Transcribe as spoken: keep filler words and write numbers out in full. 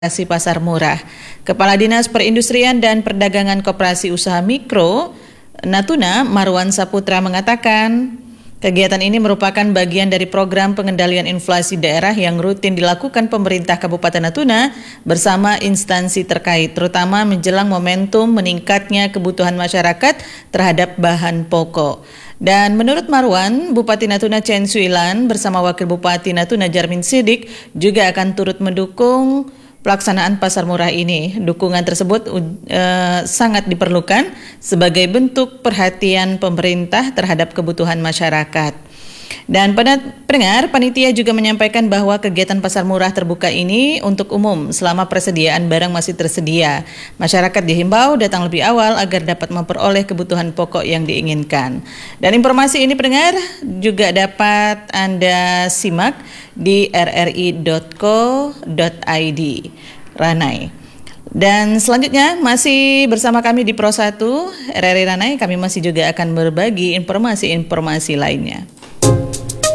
Koperasi Pasar Murah. Kepala Dinas Perindustrian dan Perdagangan Koperasi Usaha Mikro Natuna, Marwan Saputra mengatakan, kegiatan ini merupakan bagian dari program pengendalian inflasi daerah yang rutin dilakukan pemerintah Kabupaten Natuna bersama instansi terkait, terutama menjelang momentum meningkatnya kebutuhan masyarakat terhadap bahan pokok. Dan menurut Marwan, Bupati Natuna Chen Suilan bersama Wakil Bupati Natuna Jarmin Sidik juga akan turut mendukung pelaksanaan pasar murah ini. Dukungan tersebut uh, sangat diperlukan sebagai bentuk perhatian pemerintah terhadap kebutuhan masyarakat. Dan pada pendengar, panitia juga menyampaikan bahwa kegiatan pasar murah terbuka ini untuk umum selama persediaan barang masih tersedia. Masyarakat dihimbau datang lebih awal agar dapat memperoleh kebutuhan pokok yang diinginkan. Dan informasi ini pendengar juga dapat Anda simak di r r i dot co dot i d. Ranai. Dan selanjutnya masih bersama kami di Pro satu R R I Ranai, kami masih juga akan berbagi informasi-informasi lainnya.